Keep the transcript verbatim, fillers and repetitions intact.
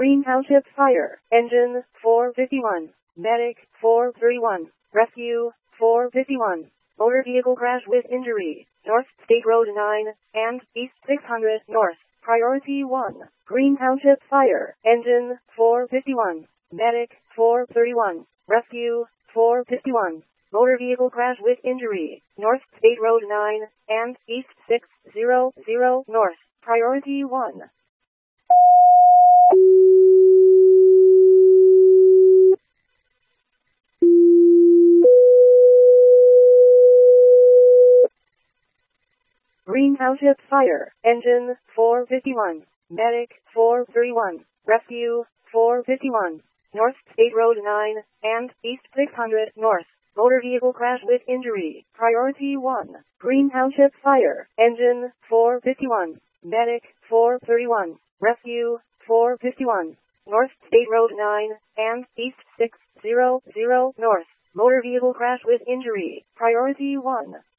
Green Township Fire. Engine, four fifty-one. Medic, four thirty-one. Rescue, four fifty-one. Motor vehicle crash with injury. North State Road nine, and East six hundred North. Priority one. Green Township Fire. Engine, four fifty-one. Medic, four thirty-one. Rescue, four fifty-one. Motor vehicle crash with injury. North State Road nine, and East six hundred North. Priority one. Green Township Fire. Engine, four fifty-one. Medic, four thirty-one. Rescue, four fifty-one. North State Road nine, and East six hundred North. Motor vehicle crash with injury. Priority one. Green Township Fire. Engine, four fifty-one. Medic, four thirty-one. Rescue, four fifty-one. North State Road nine, and East six hundred North. Motor vehicle crash with injury. Priority one.